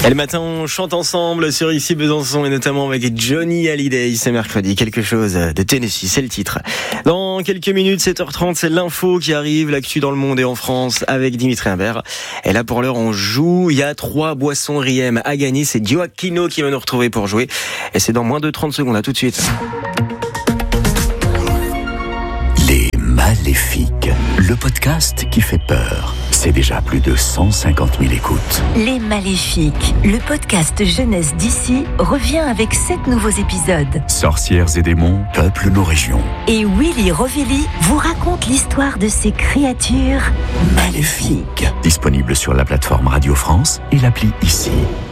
Et le matin, on chante ensemble sur Ici Besançon et notamment avec Johnny Hallyday. C'est mercredi, quelque chose de Tennessee, c'est le titre. Dans quelques minutes, 7h30, c'est l'info qui arrive, l'actu dans le monde et en France avec Dimitri Imbert. Et là, pour l'heure, on joue. Il y a 3 boissons Riem à gagner. C'est Gioacchino qui va nous retrouver pour jouer. Et c'est dans moins de 30 secondes. À tout de suite. Les Maléfiques, le podcast qui fait peur. C'est déjà plus de 150 000 écoutes. Les Maléfiques, le podcast jeunesse d'ici, revient avec 7 nouveaux épisodes. Sorcières et démons peuplent nos régions. Et Willy Rovelli vous raconte l'histoire de ces créatures maléfiques. Disponible sur la plateforme Radio France et l'appli Ici.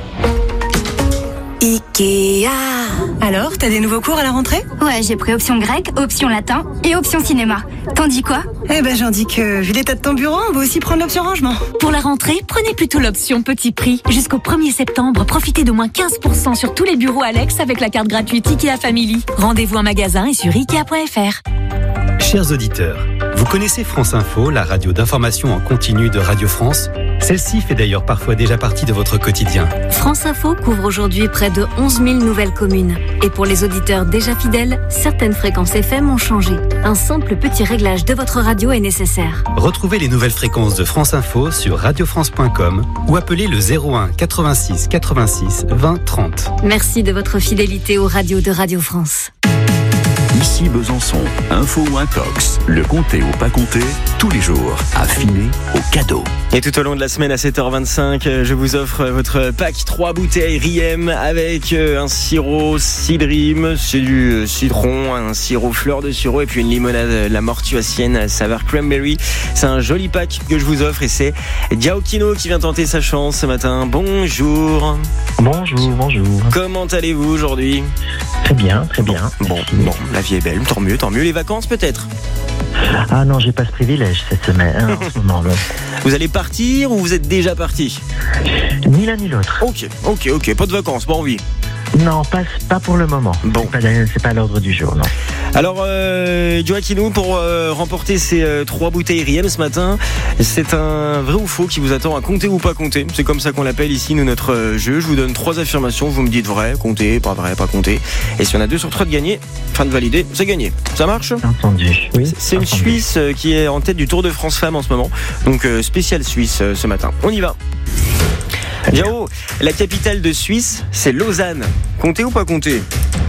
Ikea. Alors, t'as des nouveaux cours à la rentrée ? Ouais, j'ai pris option grec, option latin et option cinéma. T'en dis quoi ? Eh ben, j'en dis que, vu l'état de ton bureau, on va aussi prendre l'option rangement. Pour la rentrée, prenez plutôt l'option petit prix. Jusqu'au 1er septembre, profitez d'au moins 15% sur tous les bureaux Alex avec la carte gratuite Ikea Family. Rendez-vous en magasin et sur Ikea.fr. Chers auditeurs, vous connaissez France Info, la radio d'information en continu de Radio France ? Celle-ci fait d'ailleurs parfois déjà partie de votre quotidien. France Info couvre aujourd'hui près de 11 000 nouvelles communes. Et pour les auditeurs déjà fidèles, certaines fréquences FM ont changé. Un simple petit réglage de votre radio est nécessaire. Retrouvez les nouvelles fréquences de France Info sur radiofrance.com ou appelez le 01 86 86 20 30. Merci de votre fidélité aux radios de Radio France. Ici Besançon, info ou intox, le compter ou pas compter, tous les jours, affiné au cadeau. Et tout au long de la semaine à 7h25, je vous offre votre pack 3 bouteilles Riem avec un sirop Cidrim, c'est du citron, un sirop fleur de sureau et puis une limonade la mortuacienne saveur cranberry. C'est un joli pack que je vous offre et c'est Gioacchino qui vient tenter sa chance ce matin. Bonjour. Bonjour. Comment allez-vous aujourd'hui ? Très bien. Bon, la vie est belle, tant mieux. Les vacances peut-être ? Ah non, j'ai pas ce privilège cette semaine, en ce moment. Vous allez partir ou vous êtes déjà parti ? Ni l'un ni l'autre. Ok, pas de vacances, pas envie. Non, pas pour le moment. Bon. C'est pas à l'ordre du jour, non. Alors, Gioacchino, pour remporter ces 3 bouteilles Riem ce matin, c'est un vrai ou faux qui vous attend à compter ou pas compter. C'est comme ça qu'on l'appelle ici, nous, notre jeu. Je vous donne 3 affirmations, vous me dites vrai, compter, pas vrai, pas compter. Et si on a 2 sur 3 de gagner, fin de valider, c'est gagné. Ça marche ? Entendu. Oui. C'est une Suisse qui est en tête du Tour de France Femmes en ce moment. Donc, spécial Suisse ce matin. On y va. Jao, la capitale de Suisse, c'est Lausanne. Compter ou pas compter ?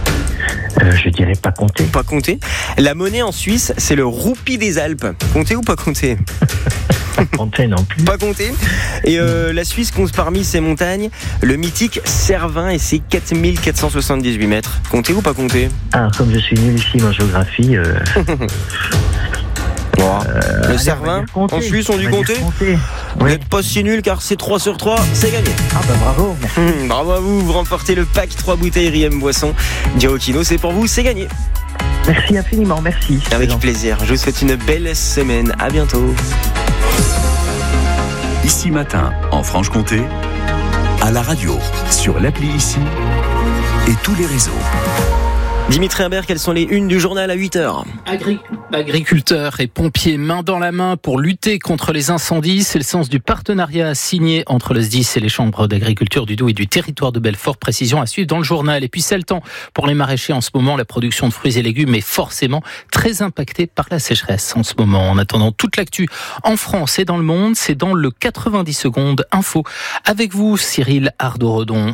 Je dirais pas compter. Pas compter. La monnaie en Suisse, c'est le roupie des Alpes. Compter ou pas compter ? Pas compter non plus. Pas compter. Et la Suisse compte parmi ses montagnes le mythique Cervin et ses 4478 mètres. Compter ou pas compter ? Ah, comme je suis nullissime en géographie... le Cervin, en Suisse, on dit compter. Vous n'êtes pas si nul car c'est 3 sur 3, c'est gagné. Ah bah bravo, merci. Bravo à vous, vous remportez le pack 3 bouteilles Riem Boisson. Gioacchino, c'est pour vous, c'est gagné. Merci infiniment, merci. Avec plaisir, je vous souhaite une belle semaine, à bientôt. Ici matin, en Franche-Comté, à la radio, sur l'appli Ici et tous les réseaux. Dimitri Imbert, quelles sont les unes du journal à 8h ? Agriculteurs et pompiers main dans la main pour lutter contre les incendies. C'est le sens du partenariat signé entre le SDIS et les chambres d'agriculture du Doubs et du territoire de Belfort. Précision à suivre dans le journal. Et puis c'est le temps pour les maraîchers en ce moment. La production de fruits et légumes est forcément très impactée par la sécheresse en ce moment. En attendant toute l'actu en France et dans le monde, c'est dans le 90 secondes info. Avec vous, Cyril Ardo-Redon.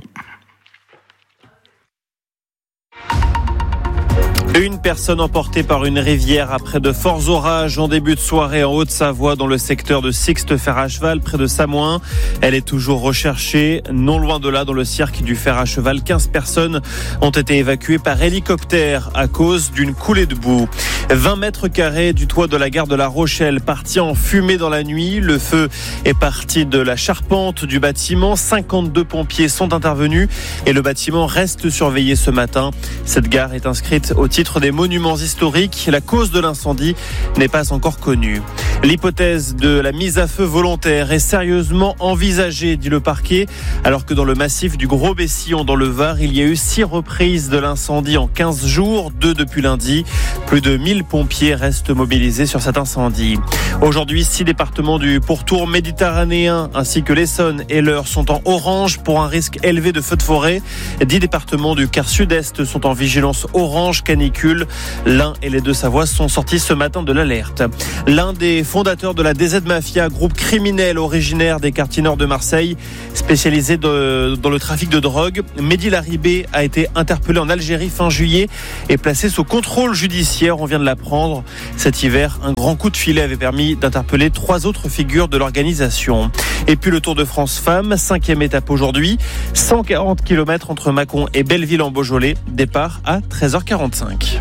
Une personne emportée par une rivière après de forts orages en début de soirée en Haute-Savoie dans le secteur de Sixte Fer à Cheval près de Samoin. Elle est toujours recherchée. Non loin de là, dans le cirque du Fer à Cheval, 15 personnes ont été évacuées par hélicoptère à cause d'une coulée de boue. 20 mètres carrés du toit de la gare de La Rochelle parti en fumée dans la nuit. Le feu est parti de la charpente du bâtiment. 52 pompiers sont intervenus et le bâtiment reste surveillé ce matin. Cette gare est inscrite au titre titre des monuments historiques. La cause de l'incendie n'est pas encore connue. L'hypothèse de la mise à feu volontaire est sérieusement envisagée, dit le parquet, alors que dans le massif du Gros-Bessillon dans le Var, il y a eu 6 reprises de l'incendie en 15 jours, 2 depuis lundi. Plus de 1000 pompiers restent mobilisés sur cet incendie. Aujourd'hui, 6 départements du pourtour méditerranéen ainsi que l'Essonne et l'Eure sont en orange pour un risque élevé de feux de forêt. 10 départements du quart sud-est sont en vigilance orange canicule. L'Ain et les Deux-Savoie sont sortis ce matin de l'alerte. L'un des fondateurs de la DZ Mafia, groupe criminel originaire des quartiers nord de Marseille, spécialisé dans le trafic de drogue, Mehdi Laribé a été interpellé en Algérie fin juillet et placé sous contrôle judiciaire. On vient de l'apprendre. Cet hiver, un grand coup de filet avait permis d'interpeller 3 autres figures de l'organisation. Et puis le Tour de France Femmes, 5e étape aujourd'hui, 140 km entre Mâcon et Belleville en Beaujolais, départ à 13h45.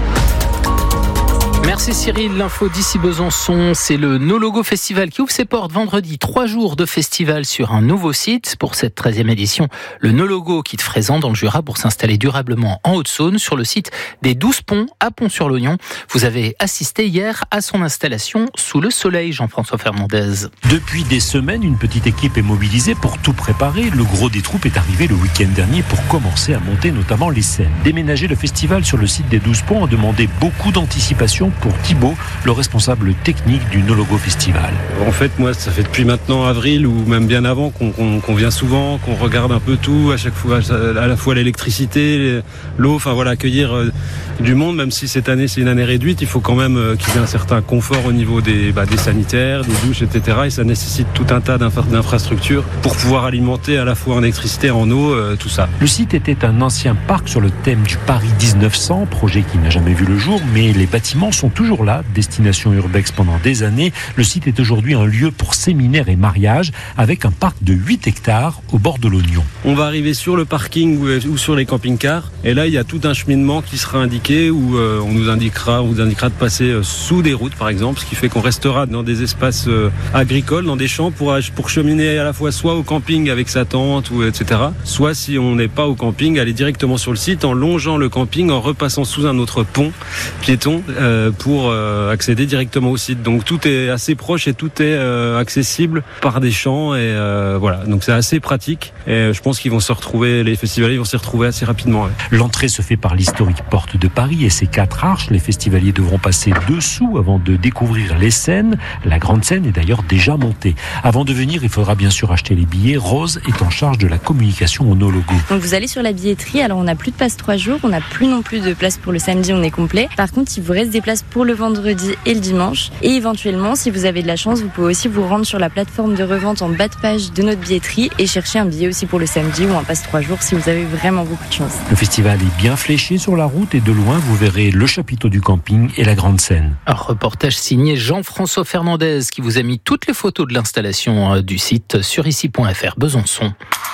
Merci Cyril. L'info d'ici Besançon, c'est le No Logo Festival qui ouvre ses portes vendredi. 3 jours de festival sur un nouveau site. Pour cette 13e édition, le No Logo quitte Frézan dans le Jura pour s'installer durablement en Haute-Saône sur le site des 12 ponts à Pont-sur-l'Oignon. Vous avez assisté hier à son installation sous le soleil, Jean-François Fernandez. Depuis des semaines, une petite équipe est mobilisée pour tout préparer. Le gros des troupes est arrivé le week-end dernier pour commencer à monter notamment les scènes. Déménager le festival sur le site des 12 ponts a demandé beaucoup d'anticipation pour Thibaut, le responsable technique du No Logo Festival. En fait, moi, ça fait depuis maintenant avril ou même bien avant qu'on vient souvent, qu'on regarde un peu tout, à chaque fois, à la fois l'électricité, l'eau, enfin voilà, accueillir du monde, même si cette année c'est une année réduite, il faut quand même qu'il y ait un certain confort au niveau des sanitaires, des douches, etc. Et ça nécessite tout un tas d'infrastructures pour pouvoir alimenter à la fois en électricité, en eau, tout ça. Le site était un ancien parc sur le thème du Paris 1900, projet qui n'a jamais vu le jour, mais les bâtiments sont toujours là, destination urbex pendant des années. Le site est aujourd'hui un lieu pour séminaires et mariages, avec un parc de 8 hectares au bord de l'Oignon. On va arriver sur le parking ou sur les camping-cars, et là il y a tout un cheminement qui sera indiqué où on vous indiquera de passer sous des routes par exemple, ce qui fait qu'on restera dans des espaces agricoles, dans des champs pour cheminer à la fois soit au camping avec sa tente ou etc. Soit si on n'est pas au camping, aller directement sur le site en longeant le camping, en repassant sous un autre pont piéton pour accéder directement au site. Donc tout est assez proche et tout est accessible par des champs et voilà. Donc c'est assez pratique et je pense qu'ils vont se retrouver, les festivaliers vont s'y retrouver assez rapidement. Ouais. L'entrée se fait par l'historique porte de Paris et ses 4 arches. Les festivaliers devront passer dessous avant de découvrir les scènes. La grande scène est d'ailleurs déjà montée. Avant de venir, il faudra bien sûr acheter les billets. Rose est en charge de la communication au No Logo. Donc vous allez sur la billetterie, alors on n'a plus de passe 3 jours, on n'a plus non plus de place pour le samedi, on est complet. Par contre, il vous reste des places pour le vendredi et le dimanche. Et éventuellement, si vous avez de la chance, vous pouvez aussi vous rendre sur la plateforme de revente en bas de page de notre billetterie et chercher un billet aussi pour le samedi ou un passe 3 jours si vous avez vraiment beaucoup de chance. Le festival est bien fléché sur la route et de loin, vous verrez le chapiteau du camping et la grande scène. Un reportage signé Jean-François Fernandez qui vous a mis toutes les photos de l'installation du site sur ici.fr Besançon.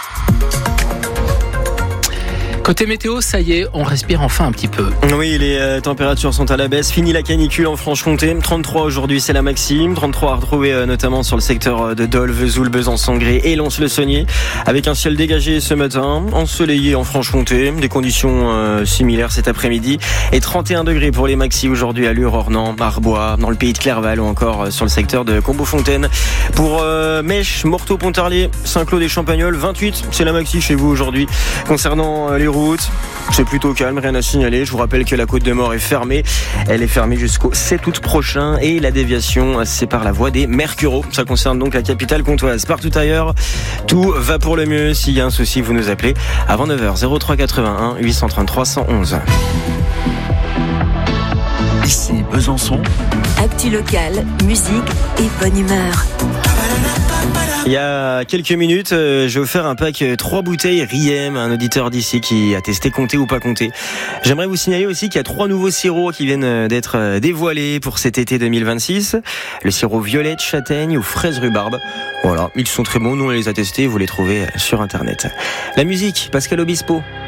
Côté météo, ça y est, on respire enfin un petit peu. Oui, les températures sont à la baisse. Fini la canicule en Franche-Comté. 33 aujourd'hui, c'est la maxime. 33 à retrouver notamment sur le secteur de Dole, Vesoul, Besançon, Gré et Lons-le-Saunier. Avec un ciel dégagé ce matin, ensoleillé en Franche-Comté. Des conditions similaires cet après-midi. Et 31 degrés pour les maxis aujourd'hui à Lure, Ornans, Arbois, dans le pays de Clerval ou encore sur le secteur de Combeau-Fontaine. Pour Mèche, Morteau, Pontarlier, Saint-Claude et Champagnols, 28, c'est la maxi chez vous aujourd'hui. Concernant les route. C'est plutôt calme, rien à signaler. Je vous rappelle que la Côte de Mort est fermée. Elle est fermée jusqu'au 7 août prochain et la déviation, c'est par la voie des Mercureaux. Ça concerne donc la capitale comtoise. Partout ailleurs, tout va pour le mieux. S'il y a un souci, vous nous appelez avant 9h 03 81 833 111. Ici Besançon. Actu locale, musique et bonne humeur. Il y a quelques minutes, j'ai offert un pack 3 bouteilles Riem à un auditeur d'ici qui a testé compter ou pas compter. J'aimerais vous signaler aussi qu'il y a 3 nouveaux sirops qui viennent d'être dévoilés pour cet été 2026. Le sirop violette, châtaigne ou fraise rhubarbe. Voilà, ils sont très bons, nous on les a testés, vous les trouvez sur internet. La musique, Pascal Obispo.